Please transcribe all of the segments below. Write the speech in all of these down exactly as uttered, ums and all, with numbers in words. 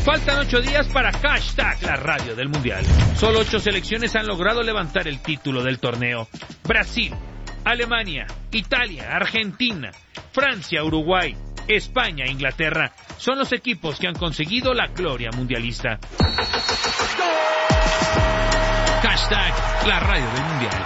Faltan ocho días para hashtag la radio del Mundial. Solo ocho selecciones han logrado levantar el título del torneo. Brasil, Alemania, Italia, Argentina, Francia, Uruguay, España e Inglaterra son los equipos que han conseguido la gloria mundialista. Hashtag la radio del Mundial.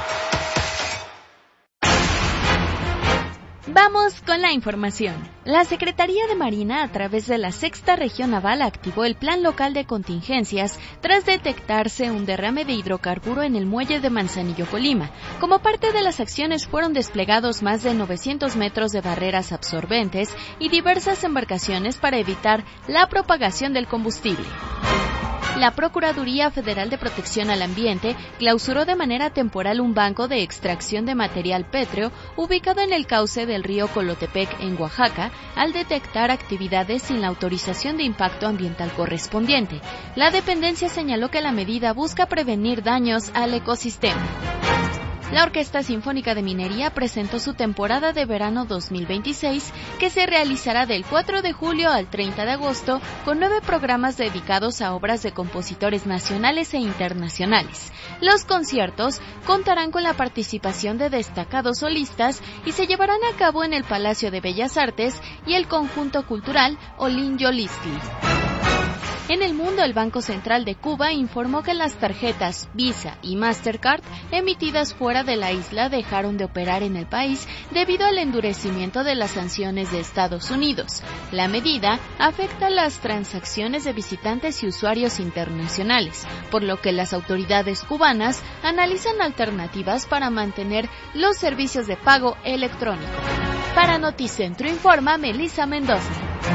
Vamos con la información. La Secretaría de Marina, a través de la Sexta Región Naval, activó el Plan Local de Contingencias tras detectarse un derrame de hidrocarburo en el muelle de Manzanillo, Colima. Como parte de las acciones fueron desplegados más de novecientos metros de barreras absorbentes y diversas embarcaciones para evitar la propagación del combustible. La Procuraduría Federal de Protección al Ambiente clausuró de manera temporal un banco de extracción de material pétreo ubicado en el cauce del río Colotepec, en Oaxaca, al detectar actividades sin la autorización de impacto ambiental correspondiente. La dependencia señaló que la medida busca prevenir daños al ecosistema. La Orquesta Sinfónica de Minería presentó su temporada de verano dos mil veintiséis, que se realizará del cuatro de julio al treinta de agosto, con nueve programas dedicados a obras de compositores nacionales e internacionales. Los conciertos contarán con la participación de destacados solistas y se llevarán a cabo en el Palacio de Bellas Artes y el Conjunto Cultural Olin Yolistli. En el mundo, el Banco Central de Cuba informó que las tarjetas Visa y Mastercard emitidas fuera de la isla dejaron de operar en el país debido al endurecimiento de las sanciones de Estados Unidos. La medida afecta las transacciones de visitantes y usuarios internacionales, por lo que las autoridades cubanas analizan alternativas para mantener los servicios de pago electrónico. Para Noticentro informa Melissa Mendoza.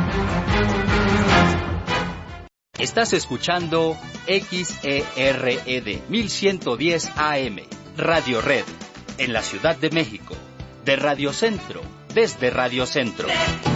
Estás escuchando X E R E D mil ciento diez A M, Radio Red, en la Ciudad de México, de Radio Centro, desde Radio Centro.